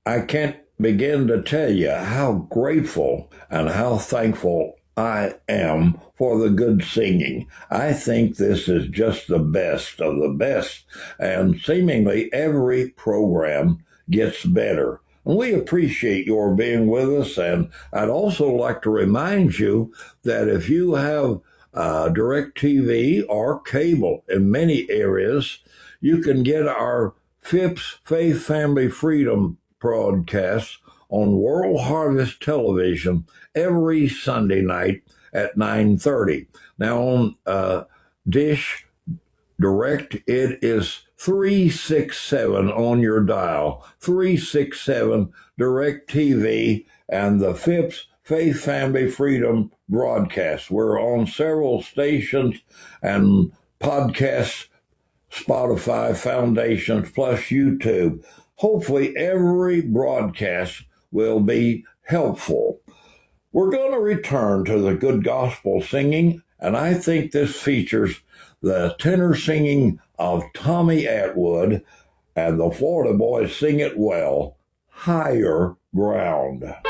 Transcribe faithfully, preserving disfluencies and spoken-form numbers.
I can't begin to tell you how grateful and how thankful I am for the good singing. I think this is just the best of the best, and seemingly every program gets better. And we appreciate your being with us, and I'd also like to remind you that if you have uh, DirecTV or cable in many areas, you can get our Phipps Faith Family Freedom broadcasts on World Harvest Television every Sunday night at nine thirty. Now on uh, Dish Direct, it is three sixty-seven on your dial, three sixty-seven DirecTV, and the Phipps Faith Family Freedom broadcast. We're on several stations and podcasts, Spotify, Foundations, plus YouTube. Hopefully every broadcast will be helpful. We're going to return to the good gospel singing, and I think this features the tenor singing of Tommy Atwood, and the Florida Boys sing it well, Higher Ground.